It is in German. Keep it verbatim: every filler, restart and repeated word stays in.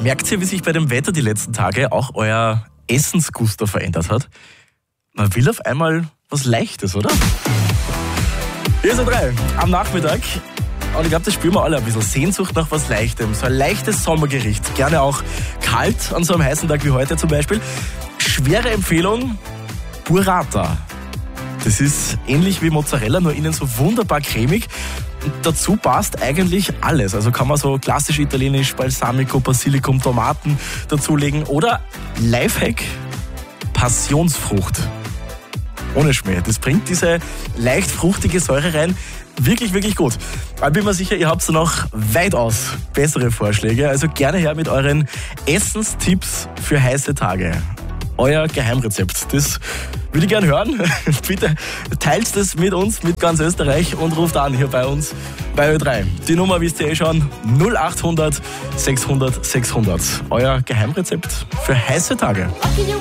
Merkt ihr, wie sich bei dem Wetter die letzten Tage auch euer Essensgusto verändert hat? Man will auf einmal was Leichtes, oder? Hier sind drei am Nachmittag. Und ich glaube, das spüren wir alle ein bisschen. Sehnsucht nach was Leichtem. So ein leichtes Sommergericht. Gerne auch kalt an so einem heißen Tag wie heute zum Beispiel. Schwere Empfehlung, Burrata. Das ist ähnlich wie Mozzarella, nur innen so wunderbar cremig. Und dazu passt eigentlich alles. Also kann man so klassisch italienisch Balsamico, Basilikum, Tomaten dazulegen. Oder Lifehack, Passionsfrucht. Ohne Schmäh. Das bringt diese leicht fruchtige Säure rein. Wirklich, wirklich gut. Aber ich bin mir sicher, ihr habt noch weitaus bessere Vorschläge. Also gerne her mit euren Essenstipps für heiße Tage. Euer Geheimrezept. Das würde ich gerne hören. Bitte teilt das mit uns, mit ganz Österreich und ruft an hier bei uns bei Ö drei. Die Nummer wisst ihr eh schon, null acht hundert sechshundert sechshundert. Euer Geheimrezept für heiße Tage.